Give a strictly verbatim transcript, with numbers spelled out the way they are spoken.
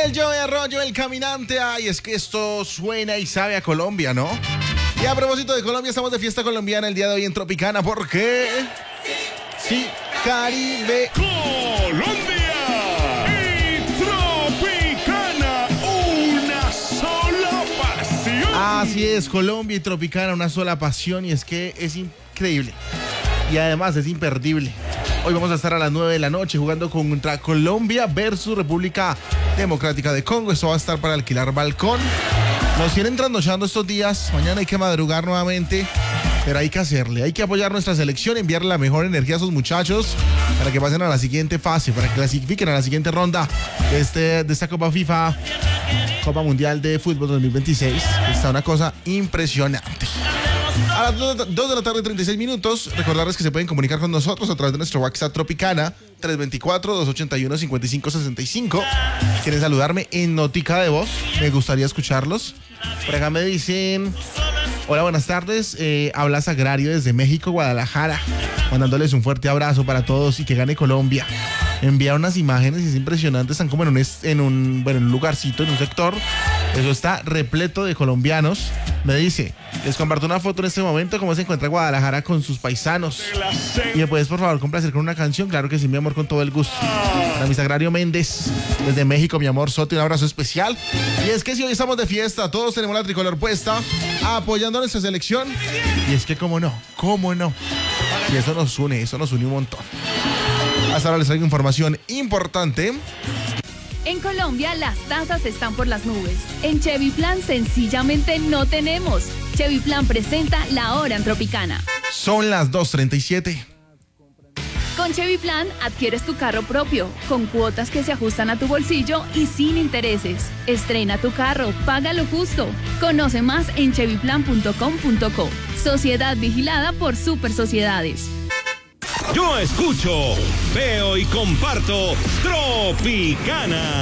el Joey Arroyo, el caminante. Ay, es que esto suena y sabe a Colombia, ¿no? Y a propósito de Colombia, estamos de fiesta colombiana el día de hoy en Tropicana, porque... Sí, Caribe. Colombia y Tropicana, una sola pasión. Así es, Colombia y Tropicana, una sola pasión, y es que es increíble. Y además es imperdible. Hoy vamos a estar a las nueve de la noche jugando contra Colombia versus República Democrática de Congo. Esto va a estar para alquilar balcón. Nos tienen trasnochando estos días. Mañana hay que madrugar nuevamente, pero hay que hacerle. Hay que apoyar nuestra selección, enviarle la mejor energía a sus muchachos para que pasen a la siguiente fase, para que clasifiquen a la siguiente ronda de, este, de esta Copa FIFA, Copa Mundial de Fútbol dos mil veintiséis. Está una cosa impresionante. A las dos de la tarde, treinta y seis minutos. Recordarles que se pueden comunicar con nosotros a través de nuestro WhatsApp Tropicana tres dos cuatro, dos ocho uno, cinco cinco seis cinco. Quieren saludarme en notica de voz, me gustaría escucharlos. Por acá me dicen: hola, buenas tardes, eh, habla Sagrario desde México, Guadalajara, mandándoles un fuerte abrazo para todos y que gane Colombia. Envía unas imágenes y es impresionante, están como en un, en un, bueno, en un lugarcito, en un sector. Eso está repleto de colombianos. Me dice: les comparto una foto en este momento cómo se encuentra Guadalajara con sus paisanos. Y me puedes por favor complacer con una canción. Claro que sí, mi amor, con todo el gusto. Para mi Sagrario Méndez desde México, mi amor Soto, un abrazo especial. Y es que si hoy estamos de fiesta, todos tenemos la tricolor puesta, apoyando a nuestra selección. Y es que cómo no, cómo no. Y eso nos une, eso nos une un montón. Hasta ahora les traigo información importante. En Colombia las tasas están por las nubes. En Chevy Plan sencillamente no tenemos. Chevy Plan presenta La Hora en Tropicana. Son las dos treinta y siete. Con Chevy Plan adquieres tu carro propio, con cuotas que se ajustan a tu bolsillo y sin intereses. Estrena tu carro, paga lo justo. Conoce más en chevy plan punto com punto co. Sociedad vigilada por Super Sociedades. Yo escucho, veo y comparto Tropicana.